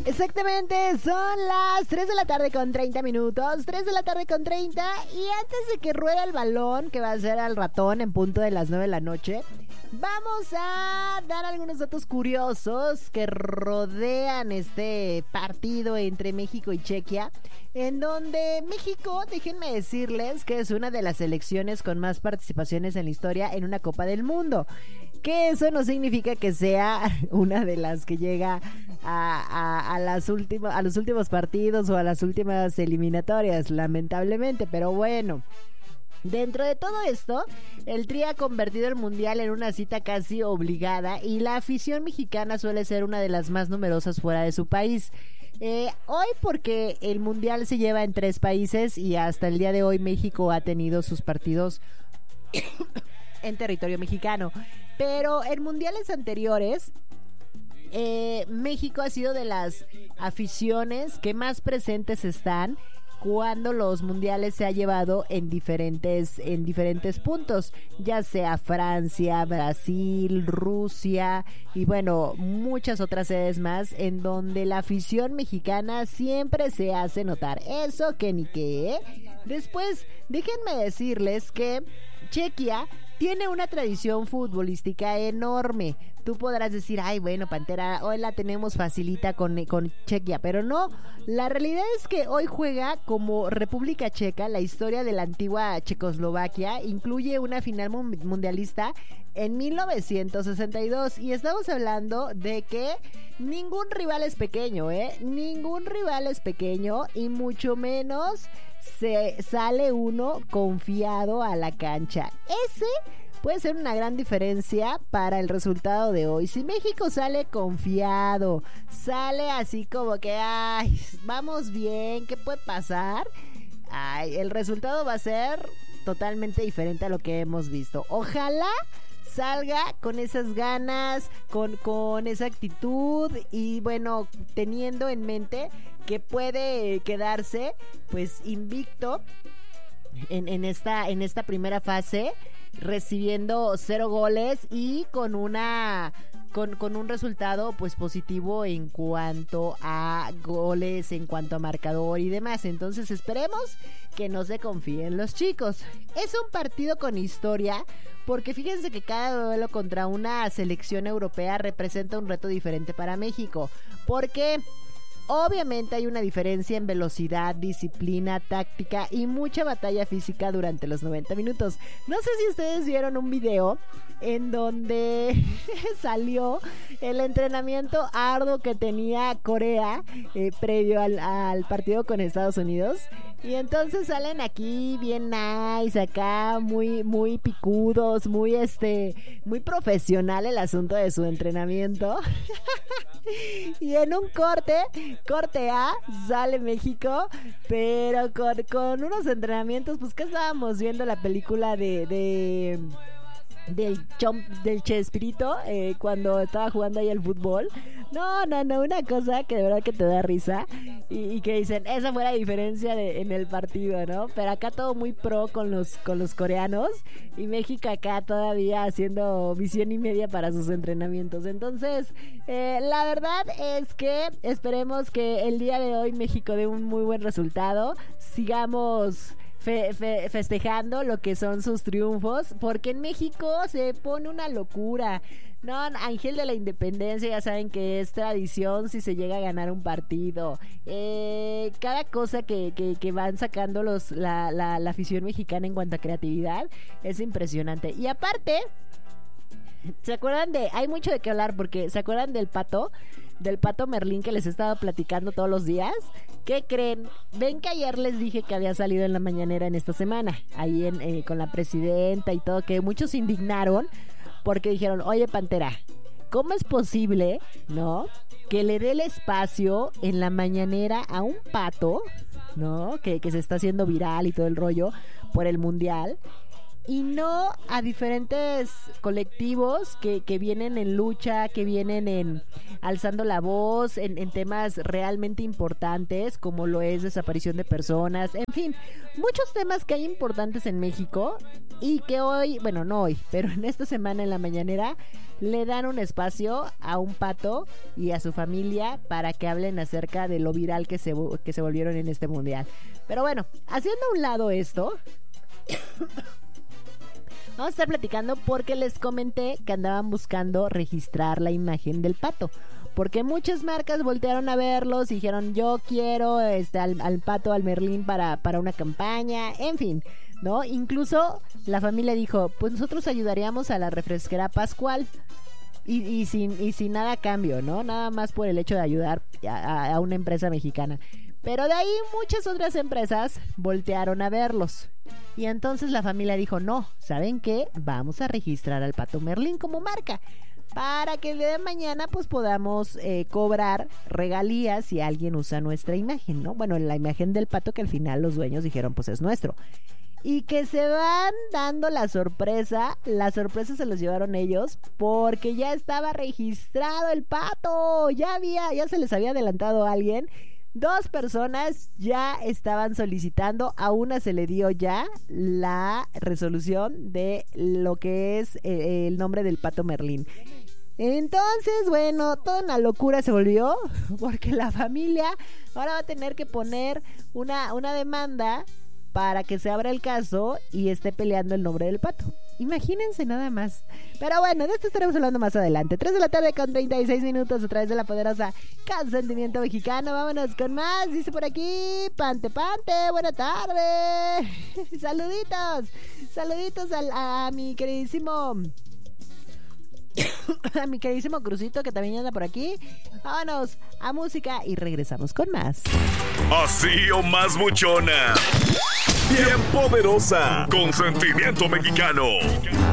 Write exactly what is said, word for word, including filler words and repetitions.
Exactamente, son las tres de la tarde con treinta minutos, tres de la tarde con treinta, y antes de que ruede el balón, que va a ser al ratón en punto de las nueve de la noche, vamos a dar algunos datos curiosos que rodean este partido entre México y Chequia, en donde México, déjenme decirles que es una de las selecciones con más participaciones en la historia en una Copa del Mundo. Que eso no significa que sea una de las que llega a, a, a, las últimas, a los últimos partidos o a las últimas eliminatorias, lamentablemente, pero bueno. Dentro de todo esto, el Tri ha convertido el Mundial en una cita casi obligada y la afición mexicana suele ser una de las más numerosas fuera de su país. Eh, hoy porque el Mundial se lleva en tres países y hasta el día de hoy México ha tenido sus partidos en territorio mexicano. Pero en mundiales anteriores, eh, México ha sido de las aficiones que más presentes están cuando los mundiales se ha llevado en diferentes, en diferentes puntos, ya sea Francia, Brasil, Rusia y bueno, muchas otras sedes más en donde la afición mexicana siempre se hace notar. Eso que ni qué. Después, déjenme decirles que Chequia tiene una tradición futbolística enorme. Tú podrás decir, ay, bueno, Pantera, hoy la tenemos facilita con, con Chequia, pero no. La realidad es que hoy juega como República Checa. La historia de la antigua Checoslovaquia incluye una final mundialista en mil novecientos sesenta y dos. Y estamos hablando de que ningún rival es pequeño, ¿eh? Ningún rival es pequeño y mucho menos se sale uno confiado a la cancha. Ese puede ser una gran diferencia para el resultado de hoy. Si México sale confiado, sale así como que, ay, vamos bien, ¿qué puede pasar? Ay, el resultado va a ser totalmente diferente a lo que hemos visto. Ojalá salga con esas ganas, con, con esa actitud y bueno, teniendo en mente que puede quedarse pues invicto en, en, esta, en esta primera fase, recibiendo cero goles y con una con, con un resultado pues positivo en cuanto a goles, en cuanto a marcador y demás. Entonces esperemos que no se confíen los chicos. Es un partido con historia porque fíjense que cada duelo contra una selección europea representa un reto diferente para México, porque obviamente hay una diferencia en velocidad, disciplina, táctica y mucha batalla física durante los noventa minutos. No sé si ustedes vieron un video en donde salió el entrenamiento arduo que tenía Corea eh, previo al, al partido con Estados Unidos. Y entonces salen aquí bien nice, acá muy, muy picudos, muy este, muy profesional el asunto de su entrenamiento. Y en un corte, corte A, sale México, pero con, con unos entrenamientos, pues que estábamos viendo la película de... de del chomp, del Chespirito eh, cuando estaba jugando ahí al fútbol. No, no, no, una cosa que de verdad que te da risa y, y que dicen, esa fue la diferencia de, en el partido, ¿no? Pero acá todo muy pro con los, con los coreanos y México acá todavía haciendo visión y media para sus entrenamientos. Entonces, eh, la verdad es que esperemos que el día de hoy México dé un muy buen resultado. Sigamos Fe, fe, festejando lo que son sus triunfos, porque en México se pone una locura. No, Ángel de la Independencia, ya saben que es tradición si se llega a ganar un partido. Eh, cada cosa que, que, que van sacando los la, la, la afición mexicana en cuanto a creatividad es impresionante. Y aparte, ¿se acuerdan de...? Hay mucho de qué hablar porque ¿se acuerdan del pato? Del pato Merlín que les he estado platicando todos los días. ¿Qué creen? Ven que ayer les dije que había salido en la mañanera en esta semana, ahí en, eh, con la presidenta y todo, que muchos se indignaron porque dijeron, oye Pantera, ¿cómo es posible, no, que le dé el espacio en la mañanera a un pato, no, que, que se está haciendo viral y todo el rollo por el mundial? y no a diferentes colectivos que, que vienen en lucha, que vienen en alzando la voz en, en temas realmente importantes, como lo es desaparición de personas, en fin, muchos temas que hay importantes en México y que hoy, bueno, no hoy, pero en esta semana en la mañanera le dan un espacio a un pato y a su familia para que hablen acerca de lo viral que se, que se volvieron en este mundial. Pero bueno, haciendo a un lado esto, vamos a estar platicando porque les comenté que andaban buscando registrar la imagen del pato. Porque muchas marcas voltearon a verlos y dijeron, yo quiero este, al, al pato, al Merlín para, para una campaña, en fin, ¿no? Incluso la familia dijo, pues nosotros ayudaríamos a la refresquera Pascual. Y, y, sin, y sin nada a cambio, ¿no? Nada más por el hecho de ayudar a, a una empresa mexicana. Pero de ahí muchas otras empresas voltearon a verlos. Y entonces la familia dijo, no, ¿saben qué? Vamos a registrar al Pato Merlín como marca, para que el día de mañana pues podamos eh, cobrar regalías si alguien usa nuestra imagen, ¿no? Bueno, la imagen del pato que al final los dueños dijeron pues es nuestro. Y que se van dando la sorpresa, la sorpresa se los llevaron ellos porque ya estaba registrado el pato, ya había, ya se les había adelantado a alguien. Dos personas ya estaban solicitando, a una se le dio ya la resolución de lo que es eh, el nombre del Pato Merlín. Entonces, bueno, toda una locura se volvió porque la familia ahora va a tener que poner una, una demanda para que se abra el caso y esté peleando el nombre del pato. Imagínense nada más. Pero bueno, de esto estaremos hablando más adelante. tres de la tarde con treinta y seis minutos a través de la poderosa Consentimiento Mexicano. Vámonos con más. Dice por aquí, Pante Pante, buena tarde. Saluditos. Saluditos a, a mi queridísimo... a mi queridísimo Crucito que también anda por aquí. Vámonos a música y regresamos con más. Así o más buchona, bien poderosa, Consentimiento Mexicano.